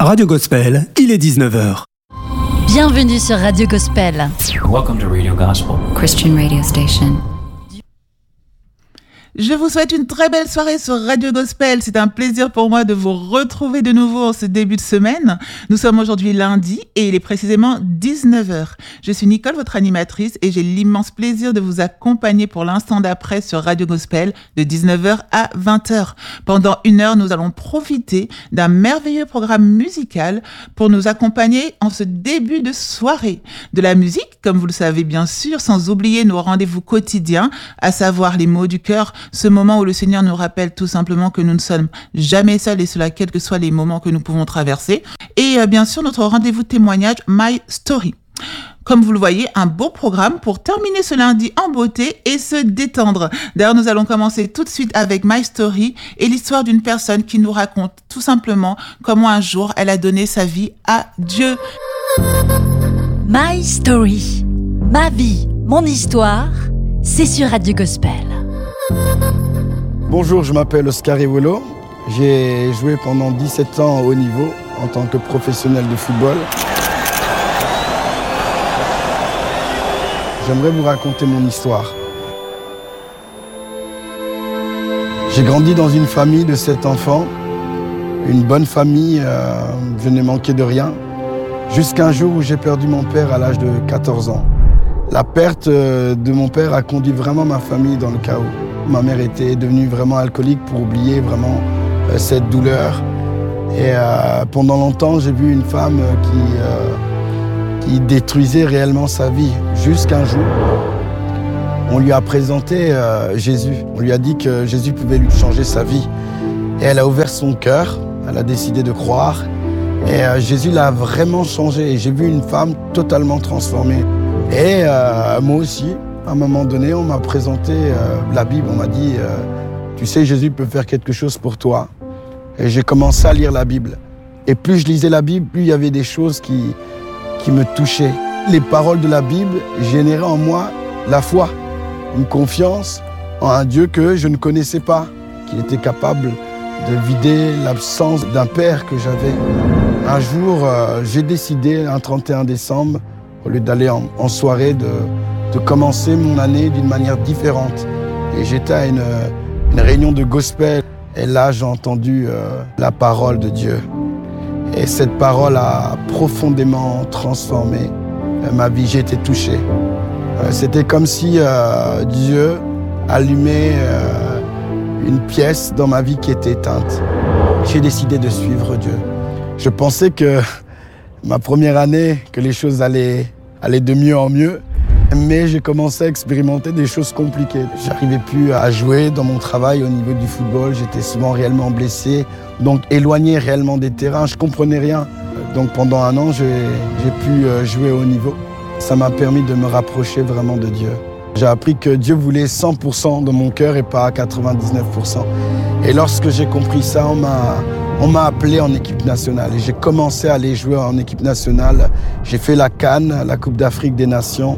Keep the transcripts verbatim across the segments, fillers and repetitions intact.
Radio Gospel, il est dix-neuf heures. Bienvenue sur Radio Gospel. Welcome to Radio Gospel, Christian radio station. Je vous souhaite une très belle soirée sur Radio Gospel. C'est un plaisir pour moi de vous retrouver de nouveau en ce début de semaine. Nous sommes aujourd'hui lundi et il est précisément dix-neuf heures. Je suis Nicole, votre animatrice, et j'ai l'immense plaisir de vous accompagner pour l'instant d'après sur Radio Gospel de dix-neuf heures à vingt heures. Pendant une heure, nous allons profiter d'un merveilleux programme musical pour nous accompagner en ce début de soirée. De la musique, comme vous le savez bien sûr, sans oublier nos rendez-vous quotidiens, à savoir les mots du cœur, ce moment où le Seigneur nous rappelle tout simplement que nous ne sommes jamais seuls, et cela quels que soient les moments que nous pouvons traverser. Et euh, bien sûr, notre rendez-vous témoignage My Story. Comme vous le voyez, un beau programme pour terminer ce lundi en beauté et se détendre. D'ailleurs, nous allons commencer tout de suite avec My Story et l'histoire d'une personne qui nous raconte tout simplement comment un jour elle a donné sa vie à Dieu. My Story, ma vie, mon histoire, c'est sur Radio Gospel. Bonjour, je m'appelle Oscar Ewolo. J'ai joué pendant dix-sept ans au haut niveau en tant que professionnel de football. J'aimerais vous raconter mon histoire. J'ai grandi dans une famille de sept enfants, une bonne famille, euh, je n'ai manqué de rien, jusqu'à un jour où j'ai perdu mon père à l'âge de quatorze ans. La perte de mon père a conduit vraiment ma famille dans le chaos. Ma mère était devenue vraiment alcoolique pour oublier vraiment euh, cette douleur. Et euh, pendant longtemps, j'ai vu une femme qui, euh, qui détruisait réellement sa vie. Jusqu'un jour, on lui a présenté euh, Jésus. On lui a dit que Jésus pouvait lui changer sa vie. Et elle a ouvert son cœur, elle a décidé de croire. Et euh, Jésus l'a vraiment changé. Et j'ai vu une femme totalement transformée. Et euh, moi aussi, à un moment donné, on m'a présenté euh, la Bible. On m'a dit, euh, tu sais, Jésus peut faire quelque chose pour toi. Et j'ai commencé à lire la Bible. Et plus je lisais la Bible, plus il y avait des choses qui, qui me touchaient. Les paroles de la Bible généraient en moi la foi, une confiance en un Dieu que je ne connaissais pas, qu'il était capable de vider l'absence d'un père que j'avais. Un jour, euh, j'ai décidé, un trente et un décembre, au lieu d'aller en, en soirée, de, de commencer mon année d'une manière différente. Et j'étais à une, une réunion de gospel. Et là, j'ai entendu euh, la parole de Dieu. Et cette parole a profondément transformé euh, ma vie. J'ai été touché. Euh, c'était comme si euh, Dieu allumait euh, une pièce dans ma vie qui était éteinte. J'ai décidé de suivre Dieu. Je pensais que ma première année, que les choses allaient aller de mieux en mieux, mais j'ai commencé à expérimenter des choses compliquées. J'arrivais plus à jouer dans mon travail au niveau du football, j'étais souvent réellement blessé, donc éloigné réellement des terrains, je comprenais rien. Donc pendant un an, j'ai, j'ai pu jouer au haut niveau. Ça m'a permis de me rapprocher vraiment de Dieu. J'ai appris que Dieu voulait cent pour cent de mon cœur et pas quatre-vingt-dix-neuf pour cent. Et lorsque j'ai compris ça, on m'a On m'a appelé en équipe nationale et j'ai commencé à aller jouer en équipe nationale. J'ai fait la CAN, la Coupe d'Afrique des Nations,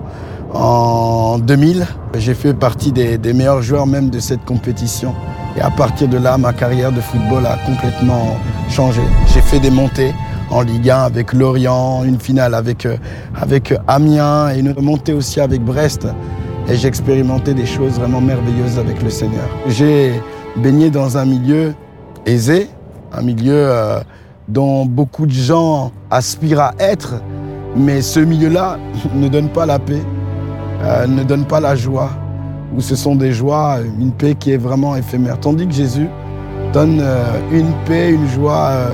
en deux mille. J'ai fait partie des, des meilleurs joueurs même de cette compétition. Et à partir de là, ma carrière de football a complètement changé. J'ai fait des montées en Ligue un avec Lorient, une finale avec, avec Amiens et une montée aussi avec Brest. Et j'ai expérimenté des choses vraiment merveilleuses avec le Seigneur. J'ai baigné dans un milieu aisé, un milieu euh, dont beaucoup de gens aspirent à être, mais ce milieu-là ne donne pas la paix, euh, ne donne pas la joie, où ce sont des joies, une paix qui est vraiment éphémère. Tandis que Jésus donne euh, une paix, une joie euh,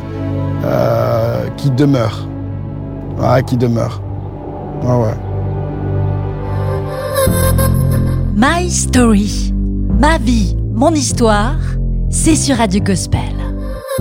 euh, qui demeure, ouais, qui demeure. Ouais, ouais. My Story, ma vie, mon histoire, c'est sur Radio Gospel.